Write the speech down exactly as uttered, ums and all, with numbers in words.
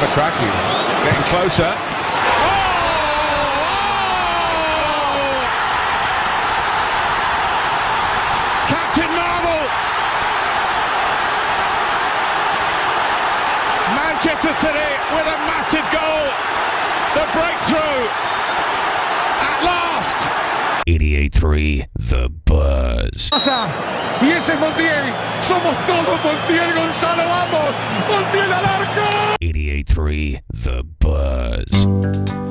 Bakraki getting closer. Oh! Captain Marvel! Manchester City with a massive goal. The breakthrough at last. eighty-eight three The Buzz. Y ese Montiel, somos todos Montiel, Gonzalo, vamos, Montiel al arco. eighty-eight three The Buzz.